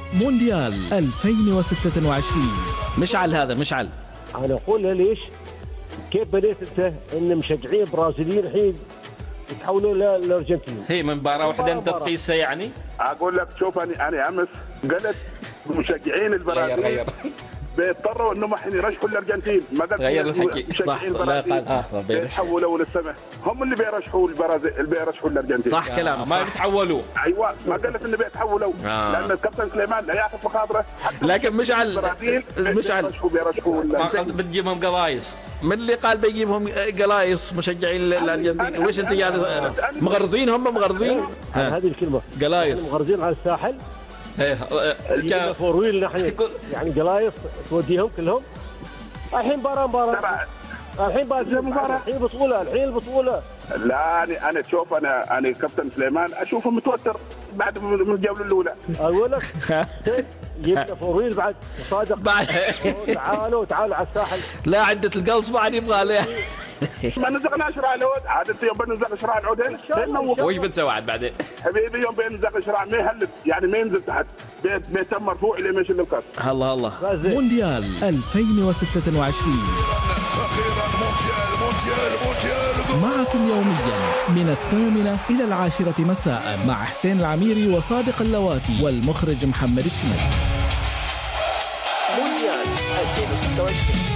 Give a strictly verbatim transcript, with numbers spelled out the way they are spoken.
مونديال ألفين وستة وعشرين. مشعل هذا مشعل، انا اقول له ليش كيف بديت انت ان مشجعين برازيليين الحين يتحولون للارجنتين؟ هي من مباراه واحده انت تقيسها يعني؟ اقول لك شوف انا انا امس قلت مشجعين البرازيل غير غير بيضطروا انهم الحين يرشحوا الارجنتين، ما قلت غير الحكي صح صح. لا قال اه بيتحولوا للسماء، هم اللي بيرشحوا البرازيل اللي بيرشحوا الارجنتين. صح كلام، ما بيتحولوا. ايوه ما قلت انه بيتحولوا آه. لان الكابتن سليمان لا يعرف مخاطره، لكن مشعل مشعل بيرشحوا ما اخذت بتجيبهم قلايص. من اللي قال بيجيبهم قلايص مشجعين الارجنتين؟ ويش انت قاعد مغرزين؟ هم مغرزين هذه الكلمه قلايص مغرزين على الساحل. ايه فور ويل نحن يعني قلايص توديهم كلهم. الحين مباراه مباراه الحين بعد المباراه الحين بطوله الحين البطوله. لا انا انا تشوف انا انا كابتن سليمان اشوفه متوتر بعد من الجوله الاولى. اقول لك جبنا فورويل بعد صادق بعد تعالوا تعالوا على الساحل. لا عده القلص بعد يبغى له. ما نزقنا شراع العود عاد انت يوم بنزق شراع العودين وش بتسوي عاد بعدين؟ حبيبي يوم بينزق شراع ما يهلب يعني ما ينزل تحت بيت بيتم مرفوع الى ما يشيل الكاس. الله الله. مونديال ألفين وستة وعشرين معكم يوميا من الثامنة إلى العاشرة مساء مع حسين العميري وصادق اللواتي والمخرج محمد الشمال. مونديال ألفين وستة وعشرين.